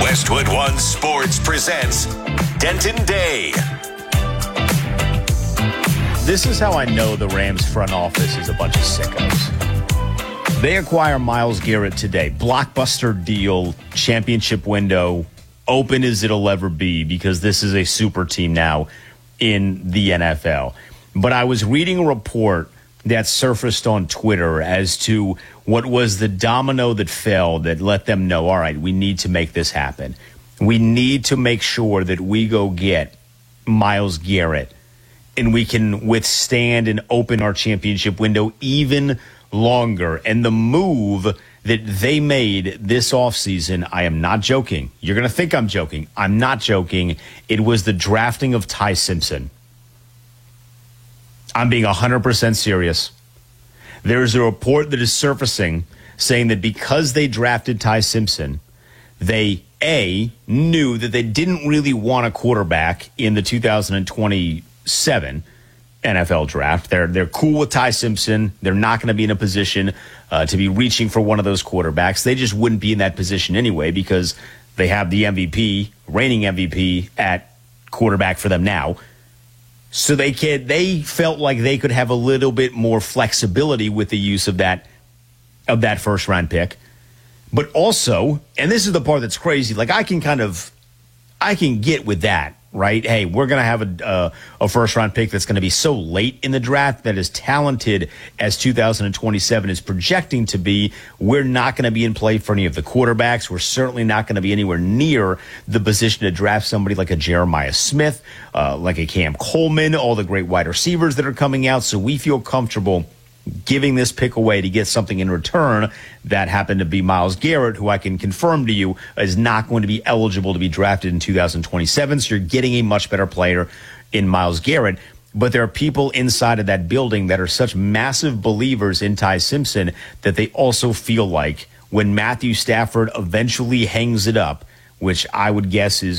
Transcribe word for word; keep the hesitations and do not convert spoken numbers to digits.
Westwood One Sports presents Denton Day. This is how I know the Rams front office is a bunch of sickos. They acquire Myles Garrett today. Blockbuster deal, championship window, open as it'll ever be because this is a super team now in the N F L. But I was reading a report that surfaced on Twitter as to what was the domino that fell that let them know, all right, we need to make this happen. We need to make sure that we go get Myles Garrett and we can withstand and open our championship window even longer. And the move that they made this offseason, I am not joking. You're going to think I'm joking. I'm not joking. It was the drafting of Ty Simpson. I'm being one hundred percent serious. There's a report that is surfacing saying that because they drafted Ty Simpson, they, A, knew that they didn't really want a quarterback in the two thousand twenty-seven N F L draft. They're they're cool with Ty Simpson. They're not going to be in a position uh, to be reaching for one of those quarterbacks. They just wouldn't be in that position anyway because they have the M V P, reigning M V P at quarterback for them now. So they could, they felt like they could have a little bit more flexibility with the use of that of that first round pick. But also, and this is the part that's crazy, like I can kind of I can get with that, right? Hey, we're going to have a uh, a first round pick that's going to be so late in the draft that as talented as two thousand twenty-seven is projecting to be, we're not going to be in play for any of the quarterbacks. We're certainly not going to be anywhere near the position to draft somebody like a Jeremiah Smith, uh, like a Cam Coleman, all the great wide receivers that are coming out. So we feel comfortable giving this pick away to get something in return. That happened to be Myles Garrett, who I can confirm to you is not going to be eligible to be drafted in two thousand twenty-seven. So you're getting a much better player in Myles Garrett. But there are people inside of that building that are such massive believers in Ty Simpson that they also feel like when Matthew Stafford eventually hangs it up, which I would guess is